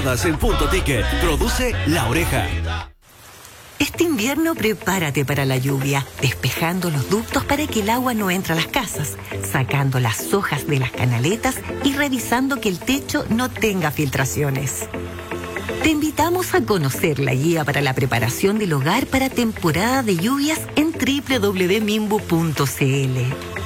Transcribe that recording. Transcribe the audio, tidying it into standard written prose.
En Punto Ticket, produce La Oreja. Este invierno prepárate para la lluvia, despejando los ductos para que el agua no entre a las casas, sacando las hojas de las canaletas y revisando que el techo no tenga filtraciones. Te invitamos a conocer la guía para la preparación del hogar para temporada de lluvias en www.mimbu.cl.